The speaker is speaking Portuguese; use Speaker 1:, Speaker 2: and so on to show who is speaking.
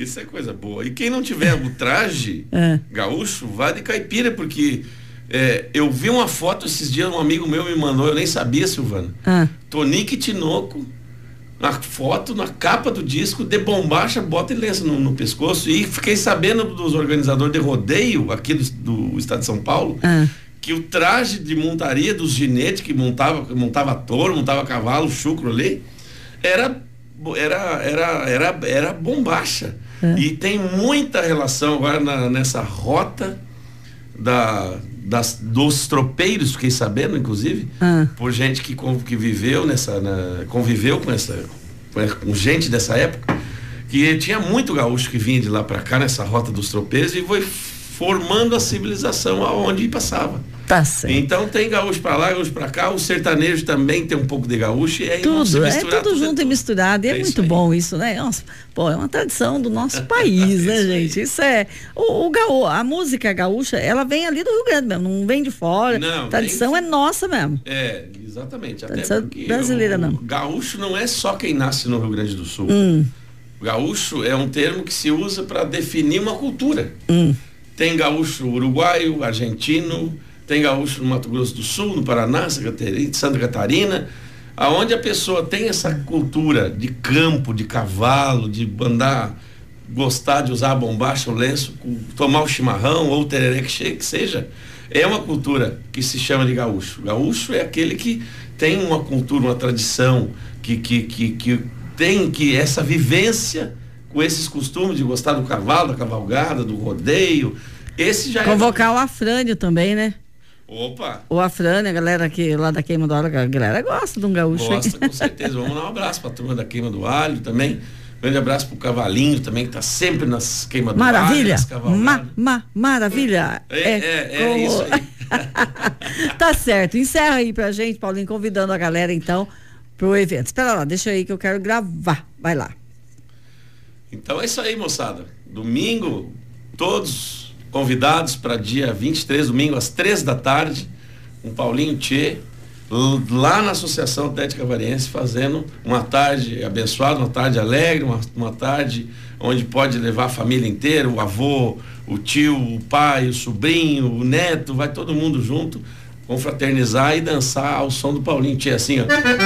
Speaker 1: Isso é coisa boa. E quem não tiver o traje gaúcho, vá de caipira, porque eu vi uma foto esses dias, um amigo meu me mandou, eu nem sabia, Silvana. Tonique Tinoco, na foto, na capa do disco, de bombacha, bota e lenço no pescoço. E fiquei sabendo dos organizadores de rodeio aqui do estado de São Paulo, que o traje de montaria dos ginetes que montava touro, montava cavalo, chucro ali, era bombacha. E tem muita relação agora nessa rota dos tropeiros, fiquei sabendo, inclusive, por gente que viveu conviveu com gente dessa época, que tinha muito gaúcho que vinha de lá para cá nessa rota dos tropeiros e foi formando a civilização aonde passava.
Speaker 2: Tá certo.
Speaker 1: Então tem gaúcho para lá, gaúcho para cá, o sertanejo também tem um pouco de gaúcho e aí
Speaker 2: tudo junto e misturado, e é muito bom isso, né? Nossa, pô, é uma tradição do nosso país, né, gente? Isso a música gaúcha, ela vem ali do Rio Grande mesmo, não vem de fora. Não, a tradição é nossa mesmo.
Speaker 1: Exatamente.
Speaker 2: Tradição brasileira, não.
Speaker 1: Gaúcho não é só quem nasce no Rio Grande do Sul. Gaúcho é um termo que se usa para definir uma cultura. Tem gaúcho uruguaio, argentino, tem gaúcho no Mato Grosso do Sul, no Paraná, Santa Catarina, aonde a pessoa tem essa cultura de campo, de cavalo, de andar, gostar de usar a bombacha, o lenço, tomar o chimarrão ou o tereré que seja, é uma cultura que se chama de gaúcho. Gaúcho é aquele que tem uma cultura, uma tradição, que tem essa vivência com esses costumes de gostar do cavalo, da cavalgada, do rodeio. Esse já
Speaker 2: convocar o Afrânio também, né?
Speaker 1: Opa!
Speaker 2: O Afrânio, a galera lá da Queima do Alho, a galera gosta de um gaúcho.
Speaker 1: Gosta, com certeza. Vamos dar um abraço pra turma da Queima do Alho também. Grande abraço pro Cavalinho também, que tá sempre nas Queimas do
Speaker 2: Alho.
Speaker 1: Maravilha!
Speaker 2: Maravilha!
Speaker 1: É isso aí.
Speaker 2: Tá certo. Encerra aí pra gente, Paulinho, convidando a galera então pro evento. Espera lá, deixa aí que eu quero gravar. Vai lá.
Speaker 1: Então é isso aí, moçada. Domingo, todos convidados para dia 23, domingo, às 3 da tarde, com Paulinho Tchê, lá na Associação Atlética Cavariense, fazendo uma tarde abençoada, uma tarde alegre, uma tarde onde pode levar a família inteira, o avô, o tio, o pai, o sobrinho, o neto, vai todo mundo junto, confraternizar e dançar ao som do Paulinho Tchê, assim, ó.